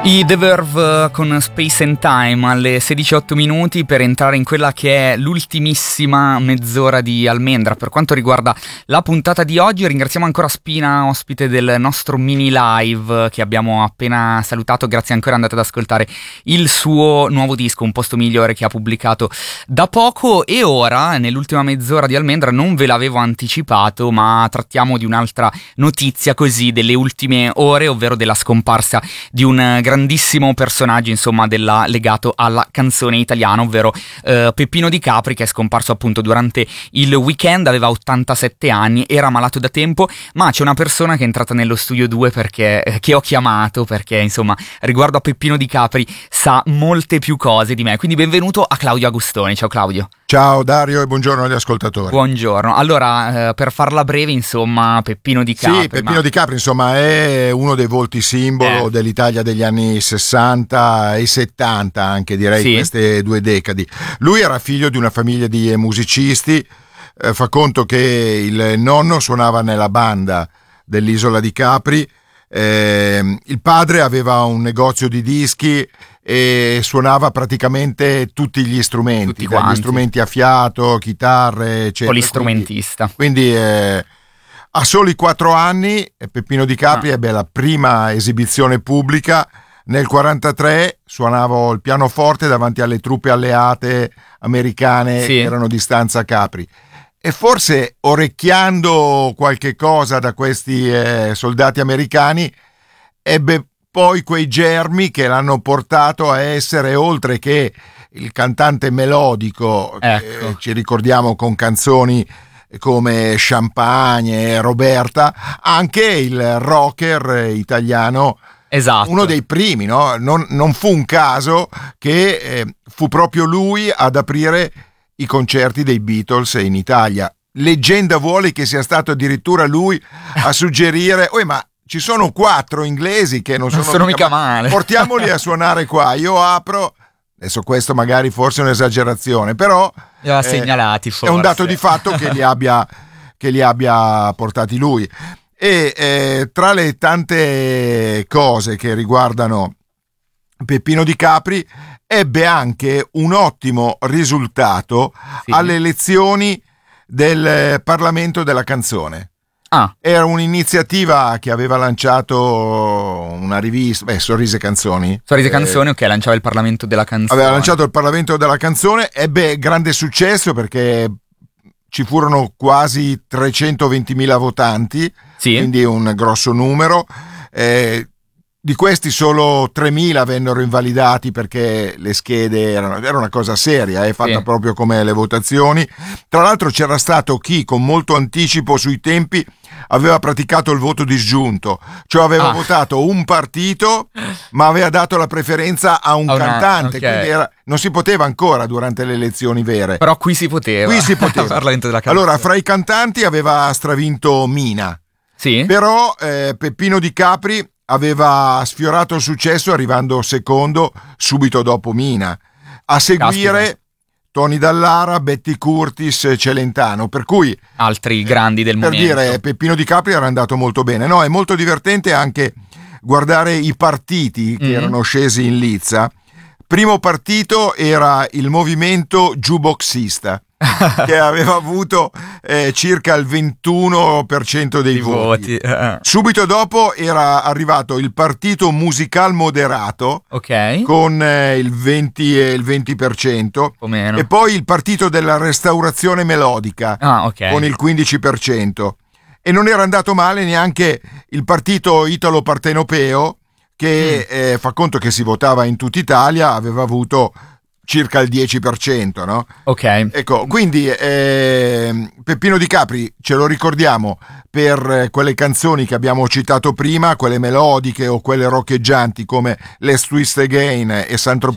I The Verve con Space and Time alle 16:08 per entrare in quella che è l'ultimissima mezz'ora di Almendra. Per quanto riguarda la puntata di oggi, ringraziamo ancora Spina, ospite del nostro mini live che abbiamo appena salutato. Grazie ancora, andate ad ascoltare il suo nuovo disco, Un posto migliore, che ha pubblicato da poco. E ora, nell'ultima mezz'ora di Almendra, non ve l'avevo anticipato, ma trattiamo di un'altra notizia così delle ultime ore, ovvero della scomparsa di un grandissimo personaggio, insomma, legato alla canzone italiana, ovvero Peppino Di Capri, che è scomparso appunto durante il weekend. Aveva 87 anni, era malato da tempo, ma c'è una persona che è entrata nello studio 2 che ho chiamato perché, insomma, riguardo a Peppino Di Capri sa molte più cose di me. Quindi benvenuto a Claudio Agustoni. Ciao Claudio. Ciao Dario e buongiorno agli ascoltatori. Buongiorno. Allora, per farla breve, insomma, Peppino Di Capri. Sì, Peppino Di Capri, insomma, è uno dei volti simbolo dell'Italia degli anni 60 e 70, anche direi, sì, queste due decadi. Lui era figlio di una famiglia di musicisti, fa conto che il nonno suonava nella banda dell'isola di Capri, il padre aveva un negozio di dischi e suonava praticamente tutti gli strumenti, dagli strumenti a fiato, chitarre, eccetera. Polistrumentista. Quindi a soli 4 anni Peppino Di Capri ebbe la prima esibizione pubblica. Nel 1943 suonavo il pianoforte davanti alle truppe alleate americane che erano di stanza a Capri. E forse, orecchiando qualche cosa da questi soldati americani, ebbe poi quei germi che l'hanno portato a essere, oltre che il cantante melodico, che ci ricordiamo con canzoni come Champagne e Roberta, anche il rocker italiano. Esatto. Uno dei primi, no? Non fu un caso che fu proprio lui ad aprire i concerti dei Beatles in Italia. Leggenda vuole che sia stato addirittura lui a suggerire: ma ci sono 4 inglesi che non sono mica male, portiamoli a suonare qua, io apro. Adesso questo magari forse è un'esagerazione, però li ha segnalati, forse. È un dato di fatto che li abbia portati lui. E tra le tante cose che riguardano Peppino Di Capri, ebbe anche un ottimo risultato alle elezioni del Parlamento della Canzone. Era un'iniziativa che aveva lanciato una rivista, Sorrisi e Canzoni. Sorrisi e Canzoni, ok, lanciava il Parlamento della Canzone. Aveva lanciato il Parlamento della Canzone, ebbe grande successo perché ci furono quasi 320.000 votanti, quindi un grosso numero. Di questi solo 3.000 vennero invalidati perché le schede era una cosa seria, fatta proprio come le votazioni. Tra l'altro c'era stato chi con molto anticipo sui tempi aveva praticato il voto disgiunto, cioè aveva votato un partito ma aveva dato la preferenza a un cantante, quindi non si poteva ancora durante le elezioni vere. Però qui si poteva. Parlamento della Canzone. Allora, fra i cantanti aveva stravinto Mina. Sì. Però Peppino Di Capri aveva sfiorato il successo arrivando secondo subito dopo Mina. A seguire Tony Dallara, Betty Curtis, Celentano, per cui altri grandi del momento. Per dire, Peppino Di Capri era andato molto bene. No, è molto divertente anche guardare i partiti che erano scesi in lizza. Primo partito era il movimento Jukeboxista, che aveva avuto circa il 21% dei voti. Subito dopo era arrivato il partito Musical Moderato, con il 20%, o meno. E poi il partito della Restaurazione Melodica, con il 15%. E non era andato male neanche il partito Italo-Partenopeo, che fa conto che si votava in tutta Italia, aveva avuto circa il 10%, no? Ecco, quindi Peppino Di Capri ce lo ricordiamo per quelle canzoni che abbiamo citato prima, quelle melodiche o quelle roccheggianti come Let's Twist Again e Saint